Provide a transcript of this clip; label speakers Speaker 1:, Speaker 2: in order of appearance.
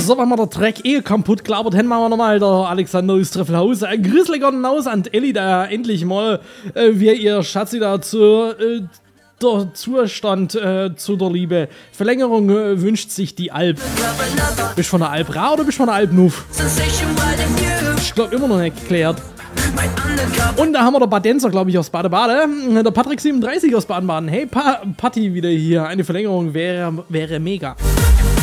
Speaker 1: So, wenn wir der Track kaputt gelabert haben, machen wir nochmal der Alexander aus Treffelhausen. Ein grüßliger Hinaus an Elli, der endlich mal, wie ihr Schatzi dazu der Zustand zu der Liebe. Verlängerung wünscht sich die Alp. Bist du von der Alp Ra oder bist du von der Alp Nuff? Ich glaube immer noch nicht geklärt. Und da haben wir der Badenzer, glaube ich, aus Bade-Bade. Der Patrick 37 aus Baden-Baden. Hey, Patti wieder hier. Eine Verlängerung wäre mega.